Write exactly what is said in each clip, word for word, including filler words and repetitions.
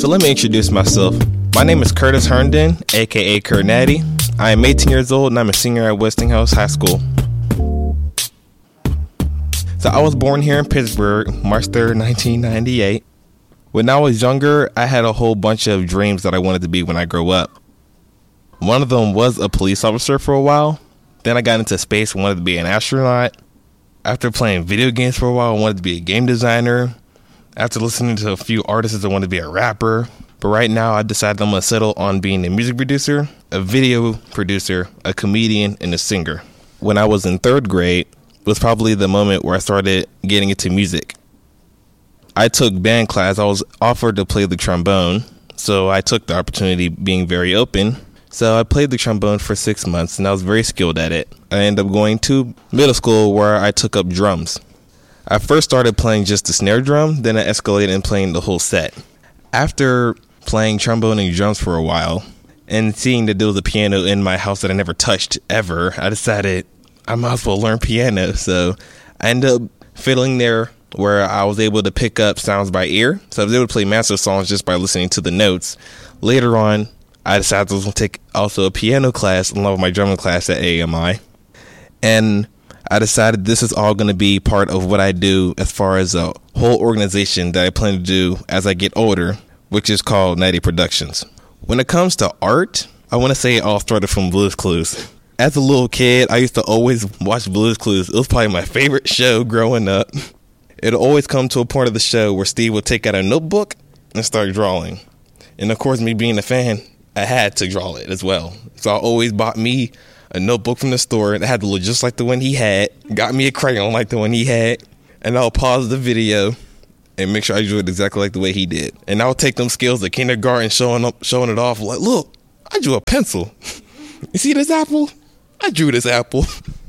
So let me introduce myself. My name is Curtis Herndon, aka Kurt Natty. I am eighteen years old and I'm a senior at Westinghouse High School. So I was born here in Pittsburgh, March third, nineteen ninety-eight. When I was younger, I had a whole bunch of dreams that I wanted to be when I grow up. One of them was a police officer for a while. Then I got into space and wanted to be an astronaut. After playing video games for a while, I wanted to be a game designer. After listening to a few artists, I wanted to be a rapper. But right now, I decided I'm going to settle on being a music producer, a video producer, a comedian, and a singer. When I was in third grade, was probably the moment where I started getting into music. I took band class. I was offered to play the trombone, so I took the opportunity being very open. So I played the trombone for six months, and I was very skilled at it. I ended up going to middle school where I took up drums. I first started playing just the snare drum, then I escalated in playing the whole set. After playing trombone and drums for a while, and seeing that there was a piano in my house that I never touched ever, I decided I might as well learn piano. So I ended up fiddling there where I was able to pick up sounds by ear. So I was able to play master songs just by listening to the notes. Later on, I decided I was going to take also a piano class along with my drumming class at A M I. And I decided this is all going to be part of what I do as far as a whole organization that I plan to do as I get older, which is called Natty Productions. When it comes to art, I want to say it all started from Blue's Clues. As a little kid, I used to always watch Blue's Clues. It was probably my favorite show growing up. It'd always come to a point of the show where Steve would take out a notebook and start drawing. And of course, me being a fan, I had to draw it as well. So I always bought me a notebook from the store that had to look just like the one he had, got me a crayon like the one he had, and I'll pause the video and make sure I drew it exactly like the way he did. And I'll take them skills at kindergarten, showing up, showing it off like, look, I drew a pencil. You see this apple? I drew this apple.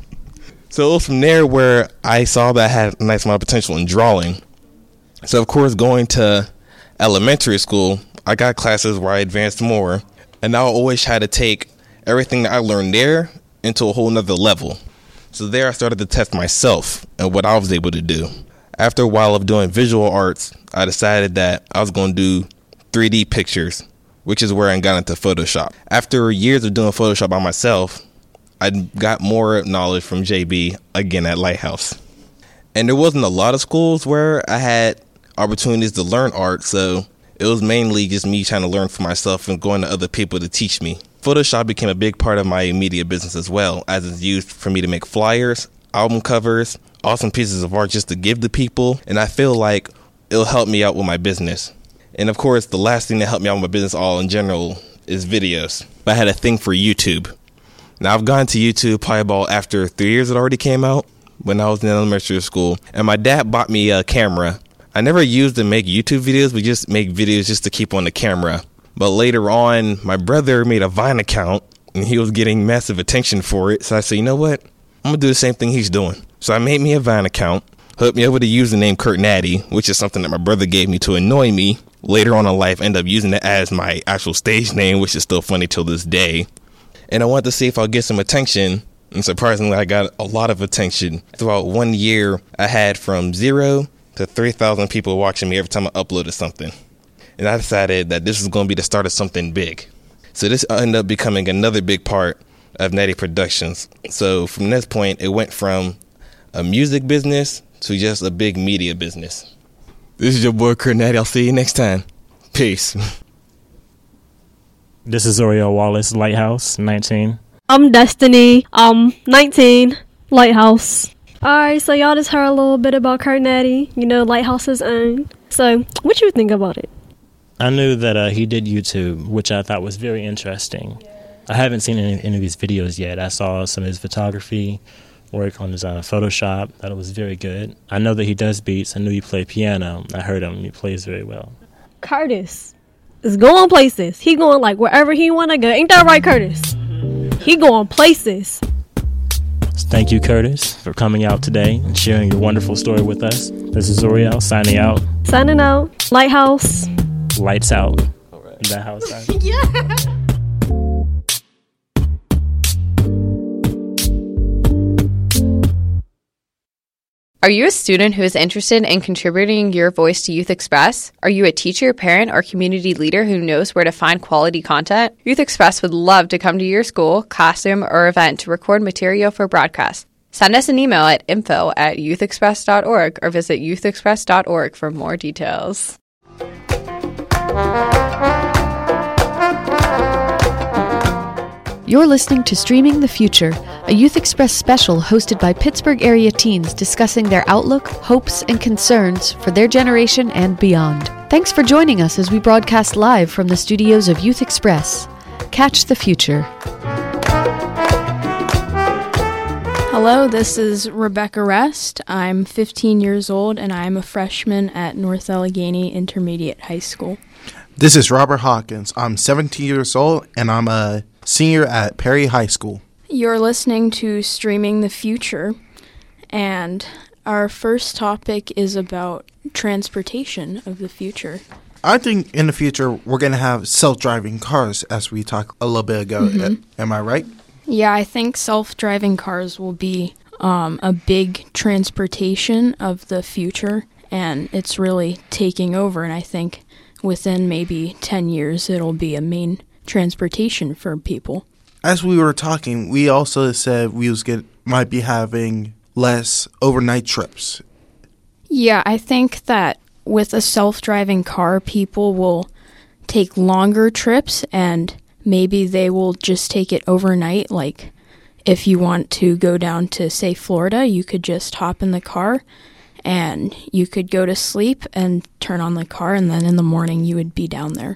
So it was from there where I saw that I had a nice amount of potential in drawing. So of course, going to elementary school, I got classes where I advanced more, and I always had to take everything that I learned there into a whole nother level. So there I started to test myself and what I was able to do. After a while of doing visual arts, I decided that I was going to do three D pictures, which is where I got into Photoshop. After years of doing Photoshop by myself, I got more knowledge from J B, again at Lighthouse. And there wasn't a lot of schools where I had opportunities to learn art, so it was mainly just me trying to learn for myself and going to other people to teach me. Photoshop became a big part of my media business as well, as it's used for me to make flyers, album covers, awesome pieces of art just to give to people, and I feel like it'll help me out with my business. And of course, the last thing that helped me out with my business all in general is videos. I had a thing for YouTube. Now, I've gone to YouTube probably about after three years it already came out when I was in elementary school, and my dad bought me a camera. I never used to make YouTube videos, but just make videos just to keep on the camera. But later on, my brother made a Vine account, and he was getting massive attention for it. So I said, you know what? I'm going to do the same thing he's doing. So I made me a Vine account, hooked me up with a username Kurt Natty, which is something that my brother gave me to annoy me. Later on in life, I ended up using it as my actual stage name, which is still funny till this day. And I wanted to see if I'll get some attention. And surprisingly, I got a lot of attention. Throughout one year, I had from zero to three thousand people watching me every time I uploaded something. And I decided that this was going to be the start of something big. So this ended up becoming another big part of Natty Productions. So from this point, it went from a music business to just a big media business. This is your boy Kurt Natty. I'll see you next time. Peace. This is Oriel Wallace, Lighthouse, nineteen. I'm Destiny, um, nineteen, Lighthouse. Alright, so y'all just heard a little bit about Kurt Natty, you know, Lighthouse's own. So, what you think about it? I knew that uh, he did YouTube, which I thought was very interesting. Yeah. I haven't seen any, any of his videos yet. I saw some of his photography, work on his uh, Photoshop. Thought it was very good. I know that he does beats. I knew he played piano. I heard him. He plays very well. Curtis is going places. He going like wherever he want to go. Ain't that right, Curtis? He going places. Thank you, Curtis, for coming out today and sharing your wonderful story with us. This is Oriel signing out. Signing out. Lighthouse. Lights out. All right. That house. Yeah. Are you a student who is interested in contributing your voice to Youth Express? Are you a teacher, parent, or community leader who knows where to find quality content? Youth Express would love to come to your school, classroom, or event to record material for broadcast. Send us an email at info at youthexpress dot org or visit youth express dot org for more details. You're listening to Streaming the Future, a Youth Express special hosted by Pittsburgh area teens discussing their outlook, hopes, and concerns for their generation and beyond. Thanks for joining us as we broadcast live from the studios of Youth Express. Catch the future. Hello, this is Rebecca Rest. I'm fifteen years old and I'm a freshman at North Allegheny Intermediate High School. This is Robert Hawkins. I'm seventeen years old and I'm a senior at Perry High School. You're listening to Streaming the Future, and our first topic is about transportation of the future. I think in the future we're going to have self-driving cars, as we talked a little bit ago. Mm-hmm. Am I right? Yeah, I think self-driving cars will be um, a big transportation of the future, and it's really taking over, and I think within maybe ten years it'll be a main transportation for people. As we were talking, we also said we was get, might be having less overnight trips. Yeah, I think that with a self-driving car, people will take longer trips and maybe they will just take it overnight. Like if you want to go down to, say, Florida, you could just hop in the car and you could go to sleep and turn on the car, and then in the morning you would be down there.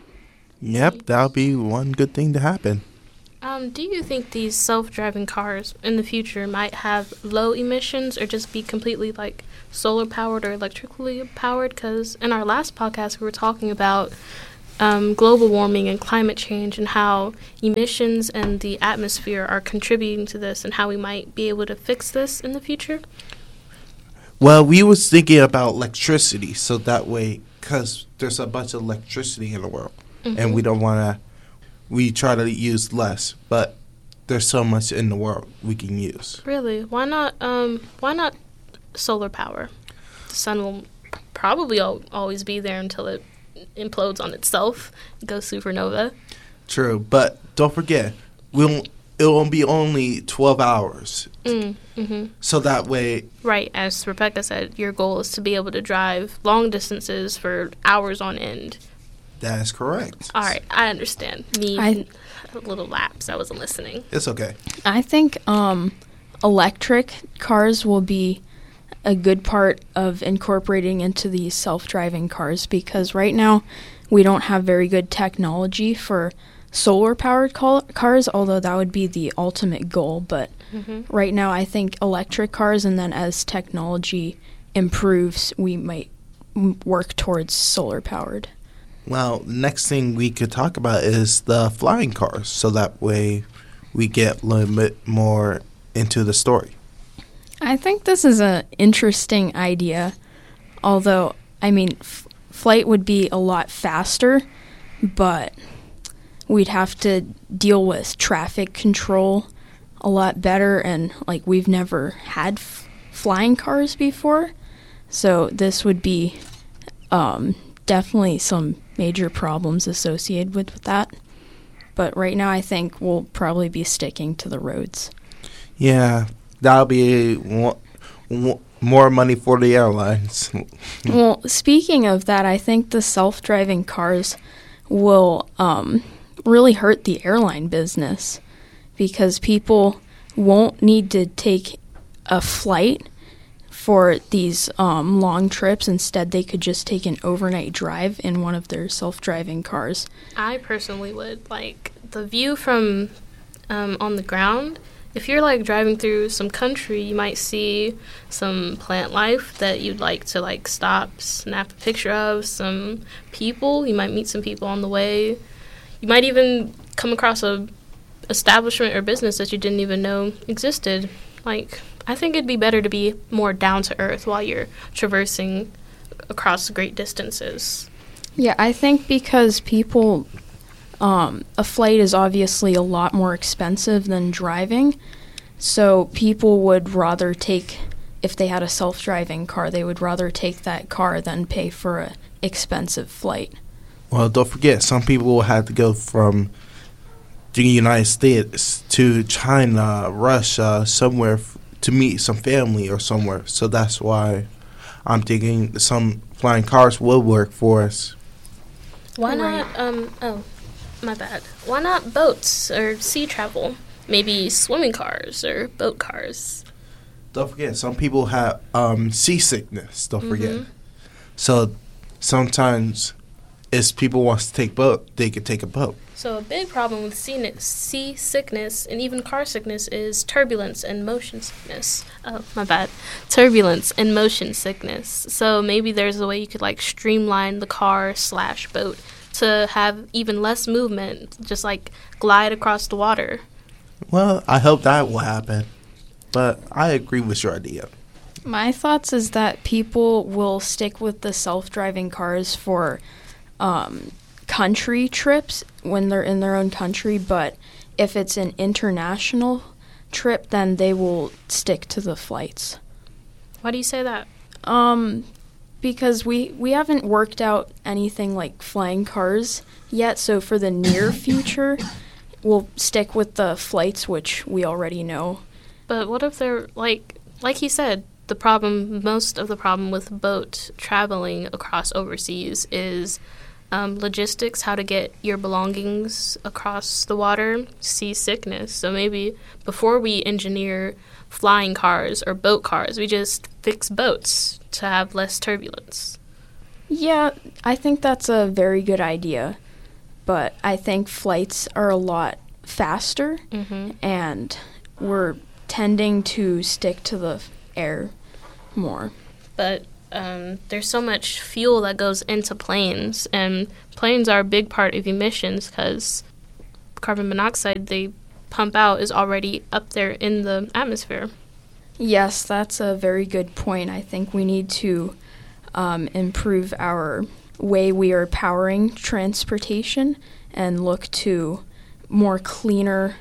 Yep, that'll be one good thing to happen. Um, do you think these self-driving cars in the future might have low emissions or just be completely like solar-powered or electrically powered? Because in our last podcast, we were talking about um, global warming and climate change and how emissions and the atmosphere are contributing to this and how we might be able to fix this in the future. Well, we was thinking about electricity, so that way, because there's a bunch of electricity in the world. Mm-hmm. And we don't want to, we try to use less, but there's so much in the world we can use. Really? Why not, um, why not solar power? The sun will probably al- always be there until it implodes on itself, goes supernova. True, but don't forget, we'll, it won't be only twelve hours. Mm, mm-hmm. So that way... Right, as Rebecca said, your goal is to be able to drive long distances for hours on end. That is correct. All right, I understand. Me, I, a little lapse. I wasn't listening. It's okay. I think um, electric cars will be a good part of incorporating into these self-driving cars, because right now we don't have very good technology for solar-powered cal- cars, although that would be the ultimate goal. But mm-hmm. right now I think electric cars, and then as technology improves, we might m- work towards solar-powered. Well, the next thing we could talk about is the flying cars, so that way we get a little bit more into the story. I think this is an interesting idea, although, I mean, f- flight would be a lot faster, but we'd have to deal with traffic control a lot better, and, like, we've never had f- flying cars before, so this would be um, definitely some major problems associated with, with that. But right now I think we'll probably be sticking to the roads. Yeah, that'll be w- w- more money for the airlines. Well, speaking of that, I think the self-driving cars will um, really hurt the airline business, because people won't need to take a flight for these um, long trips. Instead, they could just take an overnight drive in one of their self-driving cars. I personally would. Like, the view from um, on the ground, if you're, like, driving through some country, you might see some plant life that you'd like to, like, stop, snap a picture of, some people. You might meet some people on the way. You might even come across a establishment or business that you didn't even know existed. Like, I think it'd be better to be more down to earth while you're traversing across great distances. Yeah, I think because people, um, a flight is obviously a lot more expensive than driving, so people would rather take if they had a self-driving car, they would rather take that car than pay for an expensive flight. Well, don't forget, some people will have to go from the United States to China, Russia, somewhere f- to meet some family or somewhere. So that's why I'm thinking some flying cars will work for us. Why not, um, oh, my bad. Why not boats or sea travel? Maybe swimming cars or boat cars. Don't forget, some people have um, seasickness, don't Mm-hmm. forget. So sometimes if people want to take boat, they can take a boat. So a big problem with sea, sea sickness and even car sickness is turbulence and motion sickness. Oh, my bad. Turbulence and motion sickness. So maybe there's a way you could like streamline the car slash boat to have even less movement, just like glide across the water. Well, I hope that will happen. But I agree with your idea. My thoughts is that people will stick with the self-driving cars for um, country trips when they're in their own country, but if it's an international trip, then they will stick to the flights. Why do you say that? Um, because we, we haven't worked out anything like flying cars yet, so for the near future, we'll stick with the flights, which we already know. But what if they're, like, like he said, the problem, most of the problem with boat traveling across overseas is um, logistics, how to get your belongings across the water, seasickness. So maybe before we engineer flying cars or boat cars, we just fix boats to have less turbulence. Yeah, I think that's a very good idea, but I think flights are a lot faster, Mm-hmm. and we're tending to stick to the air more. But um, there's so much fuel that goes into planes, and planes are a big part of emissions because carbon monoxide they pump out is already up there in the atmosphere. Yes, that's a very good point. I think we need to um, improve our way we are powering transportation and look to more cleaner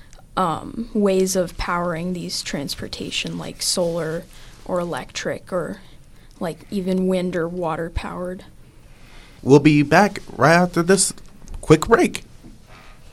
um, ways of powering these transportation, like solar or electric or like even wind or water powered. We'll be back right after this quick break.